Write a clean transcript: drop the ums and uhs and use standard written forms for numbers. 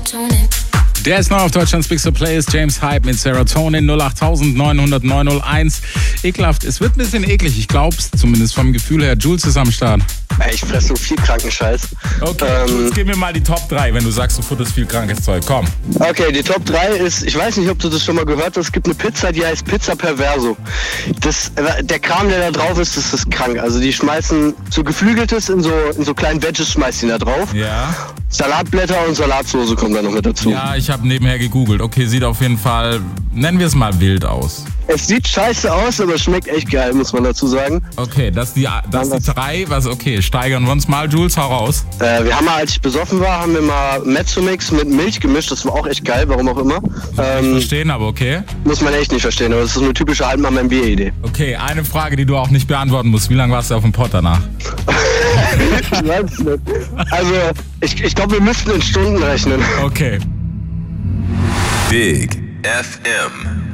Der ist neu auf Deutschlands Big So Playlist. James Hype mit Serotonin 08900 901. Ekelhaft. Es wird ein bisschen eklig. Ich glaub's zumindest vom Gefühl her. Jules ist am Start. Ich fresse so viel kranken Scheiß. Okay, Jules, gib mir mal die Top 3, wenn du sagst, du futterst viel krankes Zeug. Komm. Okay, die Top 3 ist, ich weiß nicht, ob du das schon mal gehört hast, es gibt eine Pizza, die heißt Pizza Perverso. Der Kram, der da drauf ist, das ist krank. Also die schmeißen so Geflügeltes in so kleinen Veggies, schmeißen die da drauf. Ja. Salatblätter und Salatsoße kommen da noch mit dazu. Ja, ich habe nebenher gegoogelt. Okay, sieht auf jeden Fall, nennen wir es mal wild aus. Es sieht scheiße aus, aber es schmeckt echt geil, muss man dazu sagen. Okay, das ist die 3. Okay, steigern wir uns mal. Jules, hau raus. Wir haben mal, als ich besoffen war, haben wir mal Mezzomix mit Milch gemischt. Das war auch echt geil, warum auch immer. Nicht verstehen, aber okay. Muss man echt nicht verstehen, aber das ist eine typische Altmann-MBA-Idee. Okay, eine Frage, die du auch nicht beantworten musst. Wie lange warst du auf dem Pott danach? Ich weiß es nicht. Also, ich glaube, wir müssten in Stunden rechnen. Okay. Big FM.